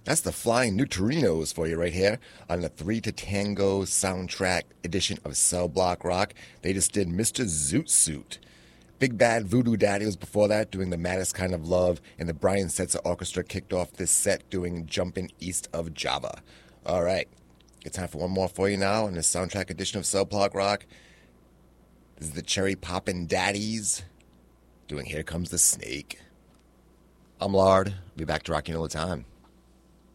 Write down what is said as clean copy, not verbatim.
That's the Flying Neutrinos for you right here on the 3 to Tango soundtrack edition of Cell Block Rock. They just did Mr. Zoot Suit. Big Bad Voodoo Daddy was before that doing The Maddest Kind of Love, and the Brian Setzer Orchestra kicked off this set doing Jumpin' East of Java. All right, it's time for one more for you now on this soundtrack edition of Cell Block Rock. This is the Cherry Poppin' Daddies doing Here Comes the Snake. I'm Lard. Be back to rock you all the time.